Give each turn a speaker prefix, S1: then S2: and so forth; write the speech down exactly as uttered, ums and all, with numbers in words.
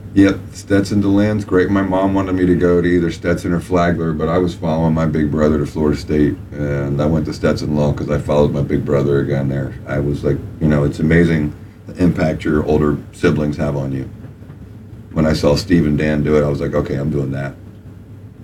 S1: Yep, Stetson DeLand's great. My mom wanted me to go to either Stetson or Flagler, but I was following my big brother to Florida State, and I went to Stetson Law because I followed my big brother again there. I was like, you know, it's amazing the impact your older siblings have on you. When I saw Steve and Dan do it, I was like, okay, I'm doing that.